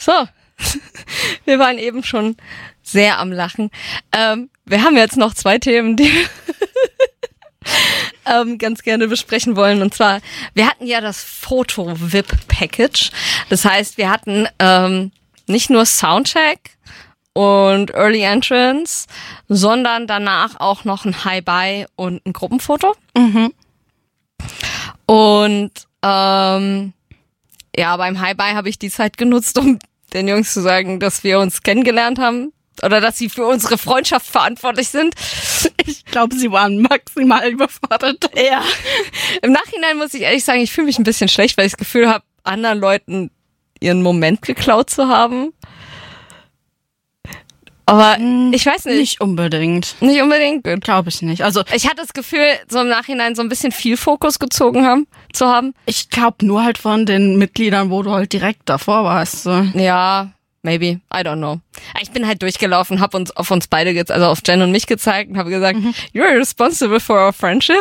So, wir waren eben schon sehr am Lachen. Wir haben jetzt noch 2 Themen, die wir ganz gerne besprechen wollen. Und zwar, wir hatten ja das Foto-VIP-Package. Das heißt, wir hatten nicht nur Soundcheck und Early Entrance, sondern danach auch noch ein Hi-Bye und ein Gruppenfoto. Mhm. Und beim Hi-Bye habe ich die Zeit genutzt, um den Jungs zu sagen, dass wir uns kennengelernt haben oder dass sie für unsere Freundschaft verantwortlich sind. Ich glaube, sie waren maximal überfordert. Ja. Im Nachhinein muss ich ehrlich sagen, ich fühle mich ein bisschen schlecht, weil ich das Gefühl habe, anderen Leuten ihren Moment geklaut zu haben. Aber ich weiß nicht. Nicht unbedingt. Nicht unbedingt? Gut. Glaube ich nicht. Also Ich hatte das Gefühl, so im Nachhinein so ein bisschen viel Fokus zu haben. ich glaube nur halt von den Mitgliedern, wo du halt direkt davor warst. So. Ja, maybe. I don't know. Ich bin halt durchgelaufen, habe uns auf uns beide, also auf Jen und mich gezeigt und habe gesagt, you're responsible for our friendship.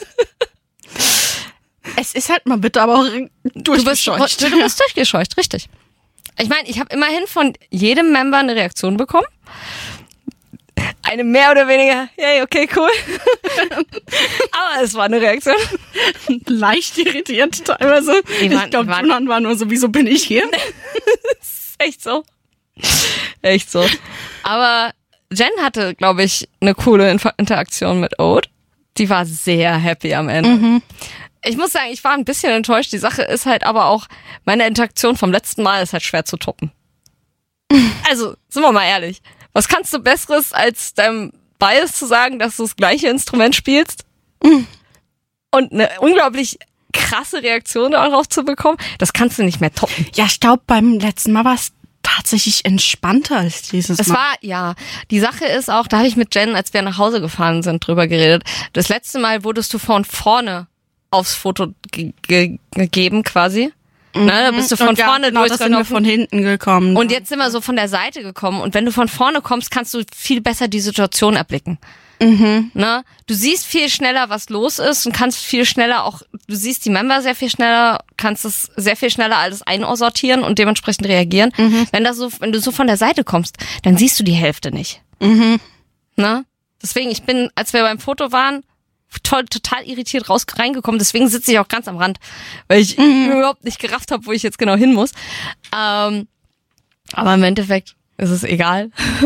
Es ist halt mal bitte aber auch durchgescheucht. Du bist durchgescheucht, richtig. Ich meine, ich habe immerhin von jedem Member eine Reaktion bekommen. Eine mehr oder weniger, hey, okay, cool. Aber es war eine Reaktion. Leicht irritiert teilweise. Ich glaube, Junan war nur so, wieso bin ich hier? Echt so. Echt so. Aber Jen hatte, glaube ich, eine coole Interaktion mit Ode. Die war sehr happy am Ende. Mhm. Ich muss sagen, ich war ein bisschen enttäuscht. Die Sache ist halt aber auch, meine Interaktion vom letzten Mal ist halt schwer zu toppen. Also, sind wir mal ehrlich. Was kannst du Besseres, als deinem Bias zu sagen, dass du das gleiche Instrument spielst? Und eine unglaublich krasse Reaktion darauf zu bekommen? Das kannst du nicht mehr toppen. Ja, ich glaube, beim letzten Mal war es tatsächlich entspannter als dieses Mal. Es war, ja, die Sache ist auch, da habe ich mit Jen, als wir nach Hause gefahren sind, drüber geredet. Das letzte Mal wurdest du von vorne aufs Foto gegeben quasi. Na, da bist du von vorne genau, da sind wir von hinten gekommen. Und jetzt sind wir so von der Seite gekommen. Und wenn du von vorne kommst, kannst du viel besser die Situation erblicken. Na, du siehst viel schneller, was los ist und kannst viel schneller auch, du siehst die Member sehr viel schneller, kannst es sehr viel schneller alles einsortieren und dementsprechend reagieren. Wenn du so von der Seite kommst, dann siehst du die Hälfte nicht. Na? Deswegen, als wir beim Foto waren, total irritiert reingekommen. Deswegen sitze ich auch ganz am Rand, weil ich überhaupt nicht gerafft habe, wo ich jetzt genau hin muss. Aber im Endeffekt ist es egal.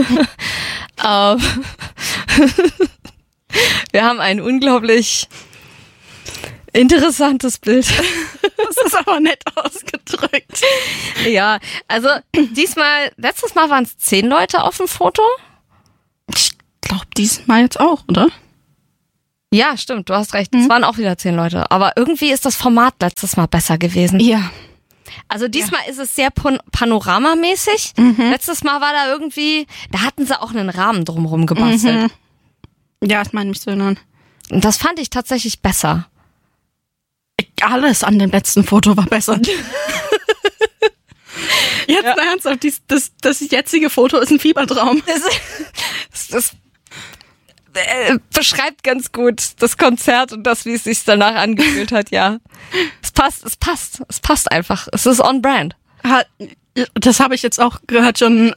Wir haben ein unglaublich interessantes Bild. Das ist aber nett ausgedrückt. Ja, also letztes Mal waren es 10 Leute auf dem Foto. Ich glaube, diesmal jetzt auch, oder? Ja, stimmt, du hast recht. Es waren auch wieder 10 Leute. Aber irgendwie ist das Format letztes Mal besser gewesen. Ja. Also diesmal ist es sehr panoramamäßig. Letztes Mal war da irgendwie, da hatten sie auch einen Rahmen drumherum gebastelt. Ja, das meine ich zu erinnern. Und das fand ich tatsächlich besser. Alles an dem letzten Foto war besser. Jetzt ernsthaft, das jetzige Foto ist ein Fiebertraum. Das beschreibt ganz gut das Konzert und das, wie es sich danach angefühlt hat, ja. Es passt einfach. Es ist on brand. Das habe ich jetzt auch gehört schon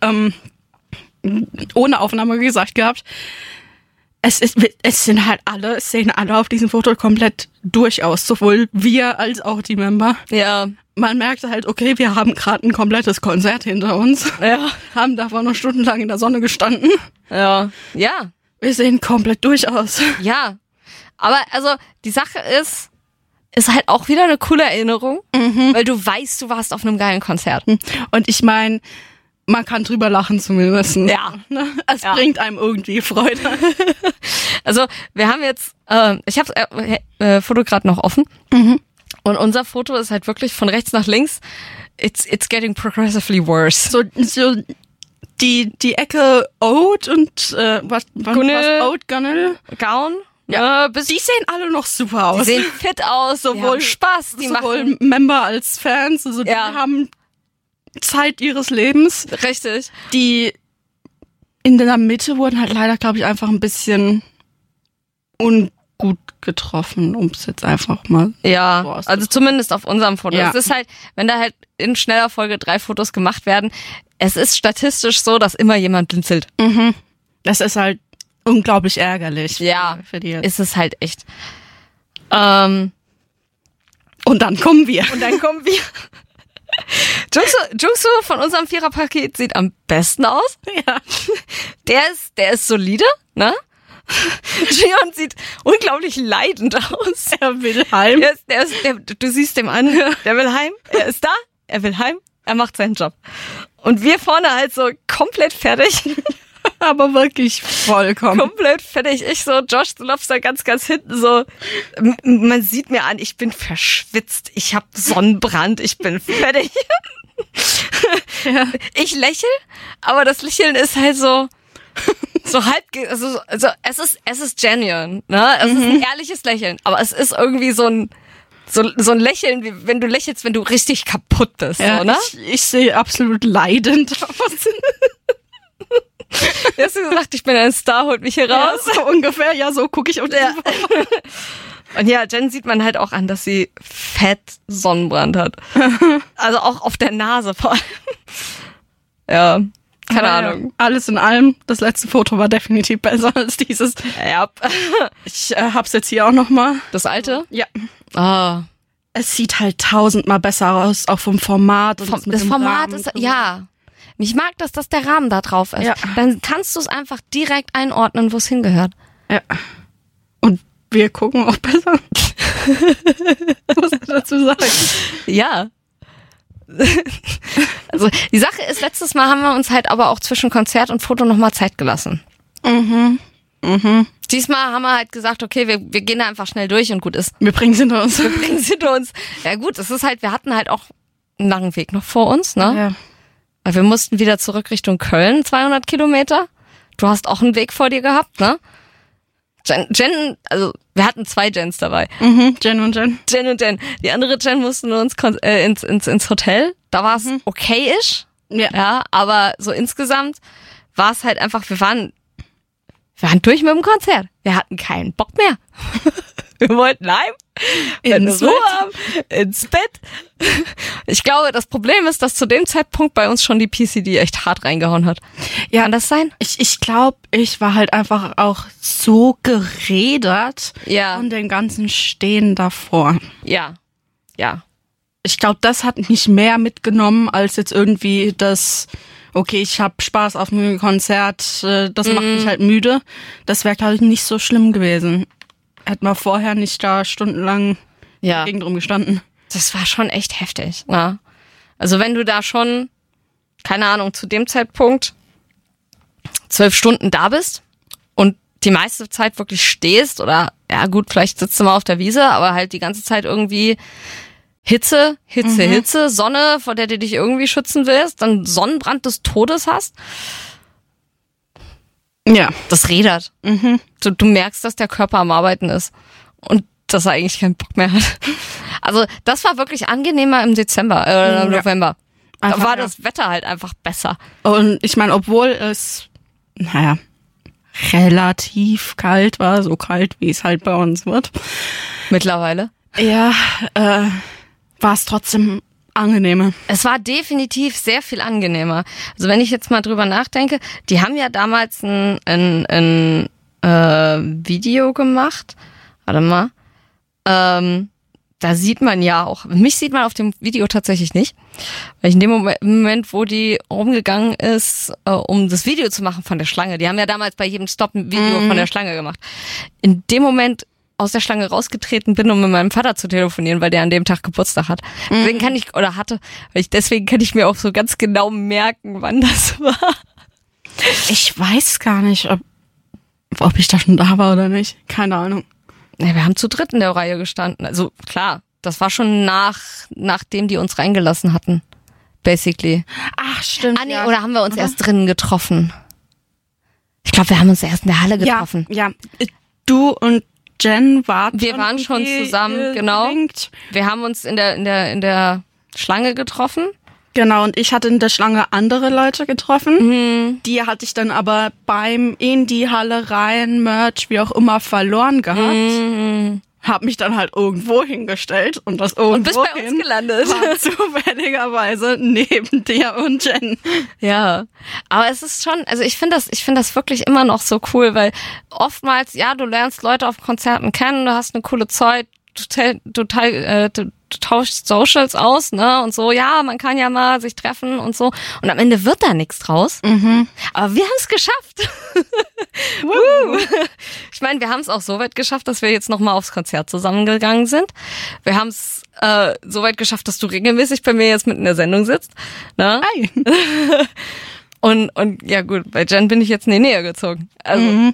ohne Aufnahme gesagt gehabt. Es sehen alle auf diesem Foto komplett durch aus, sowohl wir als auch die Member. Ja. Man merkte halt, okay, wir haben gerade ein komplettes Konzert hinter uns. Ja. Haben davor noch stundenlang in der Sonne gestanden. Ja. Ja. Wir sehen komplett durch aus. Ja. Aber also, die Sache ist halt auch wieder eine coole Erinnerung, weil du weißt, du warst auf einem geilen Konzert. Und ich meine, man kann drüber lachen zumindest. Ja. Es bringt einem irgendwie Freude. Also, wir haben jetzt, ich habe Foto gerade noch offen. Und unser Foto ist halt wirklich von rechts nach links. It's getting progressively worse. So die Ecke Ode und was Ode, Gunnel? Gaun. Ja, die sehen alle noch super aus. Die sehen fit aus, sowohl Spaß, sowohl Member als Fans, also die haben Zeit ihres Lebens. Richtig. Die in der Mitte wurden halt leider, glaube ich, einfach ein bisschen gut getroffen, um es jetzt einfach mal so Ja, auszudrücken. also zumindest auf unserem Foto. Ja. Es ist halt, wenn da halt in schneller Folge 3 Fotos gemacht werden, es ist statistisch so, dass immer jemand blinzelt. Das ist halt unglaublich ärgerlich. Ja, für die. ist es halt echt. Und dann kommen wir. Und dann kommen wir. Jungsu von unserem Viererpaket sieht am besten aus. Ja. Der ist solide, ne? Jion sieht unglaublich leidend aus. Er will heim. Du siehst dem an, der will heim, er ist da, er will heim, er macht seinen Job. Und wir vorne halt so komplett fertig. Aber wirklich vollkommen. Komplett fertig. Ich so, Josh, du läufst da ganz, ganz hinten so. Man sieht mir an, ich bin verschwitzt, ich habe Sonnenbrand, ich bin fertig. Ja. Ich lächel, aber das Lächeln ist halt so halb, also es ist genuine, ne? Es ist ein ehrliches Lächeln, aber es ist irgendwie so ein Lächeln, wie wenn du lächelst, wenn du richtig kaputt bist, Ja, so, ne? ich sehe absolut leidend aus. Du hast gesagt, ich bin ein Star, holt mich hier raus. Ja, so ungefähr, ja, so gucke ich auf Ja. Und ja, Jen sieht man halt auch an, dass sie fett Sonnenbrand hat. Also auch auf der Nase vor allem. Ja, keine Ahnung. Ja, alles in allem, das letzte Foto war definitiv besser als dieses. Ja. Ich hab's jetzt hier auch nochmal. Das alte? Ja. Ah. Es sieht halt 1000-mal besser aus, auch vom Format. Und mit Das dem Format Rahmen. ist, ja. Ich mag das, dass der Rahmen da drauf ist. Ja. Dann kannst du es einfach direkt einordnen, wo es hingehört. Ja. Und wir gucken auch besser. Muss ich dazu sagen. Ja. Also die Sache ist, letztes Mal haben wir uns halt aber auch zwischen Konzert und Foto nochmal Zeit gelassen. Diesmal haben wir halt gesagt, okay, wir gehen da einfach schnell durch und gut ist. Wir bringen es hinter uns. Wir bringen es hinter uns. Ja gut, es ist halt, wir hatten halt auch einen langen Weg noch vor uns, ne? Ja. Weil wir mussten wieder zurück Richtung Köln, 200 Kilometer. Du hast auch einen Weg vor dir gehabt, ne? Jen, also wir hatten 2 Jens dabei. Jen und Jen. Jen und Jen. Die andere Jen mussten uns ins Hotel. Da war es okayisch. Ja. Ja, aber so insgesamt war es halt einfach, wir waren durch mit dem Konzert. Wir hatten keinen Bock mehr. Wir wollten heim, Ins Ruhe Bett. haben, ins Bett. Ich glaube, das Problem ist, dass zu dem Zeitpunkt bei uns schon die PCD echt hart reingehauen hat. Ja. Kann das sein? Ich glaube, ich war halt einfach auch so gerädert Ja. von dem ganzen Stehen davor. Ja. Ja. Ich glaube, das hat mich mehr mitgenommen als jetzt irgendwie das, okay, ich habe Spaß auf dem Konzert, das macht mich halt müde. Das wäre, glaube ich, nicht so schlimm gewesen. Hätten wir vorher nicht da stundenlang Ja. gegen drum gestanden. Das war schon echt heftig. Ja. Also wenn du da schon, keine Ahnung, zu dem Zeitpunkt 12 Stunden da bist und die meiste Zeit wirklich stehst oder, ja gut, vielleicht sitzt du mal auf der Wiese, aber halt die ganze Zeit irgendwie Hitze, Sonne, vor der du dich irgendwie schützen willst, dann Sonnenbrand des Todes hast, Ja. das rädert. Du merkst, dass der Körper am Arbeiten ist und dass er eigentlich keinen Bock mehr hat. Also das war wirklich angenehmer im Dezember, im Ja. November. Da Einfach, war ja. das Wetter halt einfach besser. Und ich meine, obwohl es, relativ kalt war, so kalt, wie es halt bei uns wird, Mittlerweile. ja, war es trotzdem angenehmer. Es war definitiv sehr viel angenehmer. Also wenn ich jetzt mal drüber nachdenke, die haben ja damals ein Video gemacht. Warte mal. Da sieht man ja auch, mich sieht man auf dem Video tatsächlich nicht, weil ich in dem Moment, wo die rumgegangen ist, um das Video zu machen von der Schlange, die haben ja damals bei jedem Stop ein Video von der Schlange gemacht. In dem Moment aus der Schlange rausgetreten bin, um mit meinem Vater zu telefonieren, weil der an dem Tag Geburtstag hat. Deswegen kann ich mir auch so ganz genau merken, wann das war. Ich weiß gar nicht, ob ich da schon da war oder nicht. Keine Ahnung. Ja, wir haben zu dritt in der Reihe gestanden. Also klar, das war schon nachdem die uns reingelassen hatten. Basically. Ach, stimmt. Ah, nee, oder haben wir uns erst drinnen getroffen? Ich glaube, wir haben uns erst in der Halle getroffen. Ja. Du und Jen warten. Wir waren schon zusammen, genau. gelinkt. Wir haben uns in der Schlange getroffen. Genau, und ich hatte in der Schlange andere Leute getroffen. Die hatte ich dann aber beim in die Halle rein, Merch, wie auch immer, verloren gehabt. Hab mich dann halt irgendwo hingestellt und das irgendwo und bist bei uns gelandet. War zufälligerweise neben dir und Jen. Ja, aber es ist schon, also ich finde das wirklich immer noch so cool, weil oftmals, ja, du lernst Leute auf Konzerten kennen, du hast eine coole Zeit, du tauschst Socials aus, ne, und so, ja, man kann ja mal sich treffen und so, und am Ende wird da nichts draus. Aber wir haben es geschafft. Ich meine, wir haben es auch so weit geschafft, dass wir jetzt nochmal aufs Konzert zusammengegangen sind. Wir haben es so weit geschafft, dass du regelmäßig bei mir jetzt mit in der Sendung sitzt. Ne? Hi. Und ja gut, bei Jen bin ich jetzt in die Nähe gezogen. Also,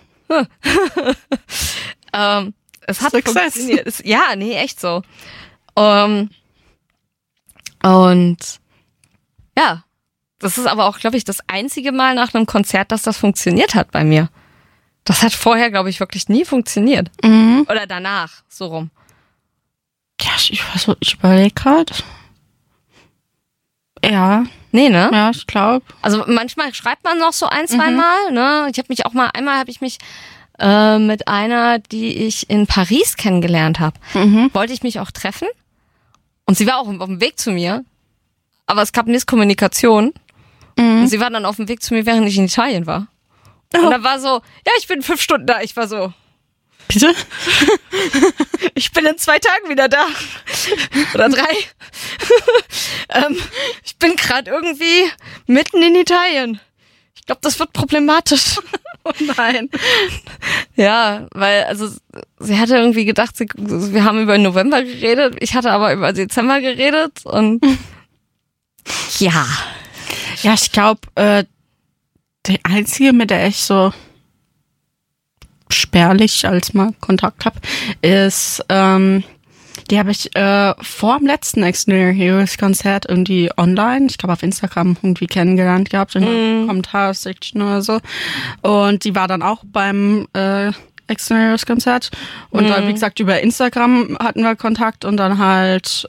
es hat funktioniert. Ja, nee, echt so. Und ja, das ist aber auch, glaube ich, das einzige Mal nach einem Konzert, dass das funktioniert hat bei mir. Das hat vorher, glaube ich, wirklich nie funktioniert. Oder danach, so rum. Ja, ich überlege gerade. Ja. Nee, ne? Ja, ich glaube. Also manchmal schreibt man noch so ein, zwei Mal, ne? Ich habe mich auch mal, einmal habe ich mich mit einer, die ich in Paris kennengelernt habe, wollte ich mich auch treffen. Und sie war auch auf dem Weg zu mir, aber es gab Misskommunikation. Und sie war dann auf dem Weg zu mir, während ich in Italien war. Und dann war so, ja, ich bin 5 Stunden da. Ich war so, bitte? Ich bin in 2 Tagen wieder da. Oder 3. Ich bin gerade irgendwie mitten in Italien. Ich glaube, das wird problematisch. Oh nein. Ja, weil, also, sie hatte irgendwie gedacht, wir haben über November geredet, ich hatte aber über Dezember geredet und ja. Ja, ich glaube, die einzige, mit der ich so spärlich als mal Kontakt habe, ist, die habe ich vor dem letzten Extraordinary Heroes Konzert irgendwie online, ich glaube auf Instagram irgendwie kennengelernt gehabt, in der Kommentarsektion oder so. Und die war dann auch beim Extraordinary Heroes Konzert. Und dann, wie gesagt, über Instagram hatten wir Kontakt und dann halt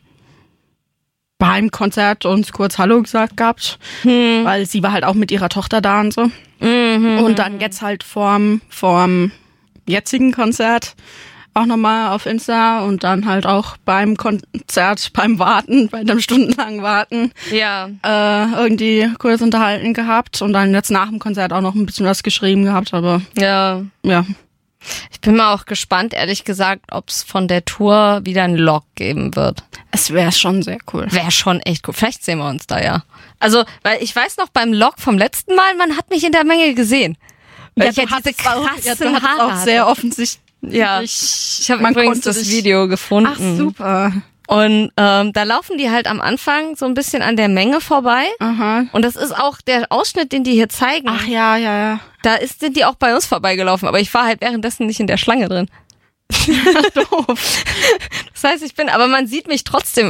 beim Konzert uns kurz Hallo gesagt gehabt, weil sie war halt auch mit ihrer Tochter da und so. Und dann jetzt halt vorm jetzigen Konzert auch nochmal auf Insta und dann halt auch beim Konzert, beim Warten, bei einem stundenlangen Warten, ja, irgendwie kurz unterhalten gehabt und dann jetzt nach dem Konzert auch noch ein bisschen was geschrieben gehabt, aber ja. Ich bin mal auch gespannt, ehrlich gesagt, ob es von der Tour wieder einen Log geben wird. Es wäre schon sehr cool. Wäre schon echt cool. Vielleicht sehen wir uns da ja. Also, weil ich weiß noch, beim Log vom letzten Mal, man hat mich in der Menge gesehen. Weil ich ja diese krassen Haare auch sehr offensichtlich. Ja, ich habe übrigens das Video gefunden. Ach, super. Und da laufen die halt am Anfang so ein bisschen an der Menge vorbei. Aha. Und das ist auch der Ausschnitt, den die hier zeigen. Ach ja. Da sind die auch bei uns vorbeigelaufen, aber ich war halt währenddessen nicht in der Schlange drin. Doof. Das heißt, aber man sieht mich trotzdem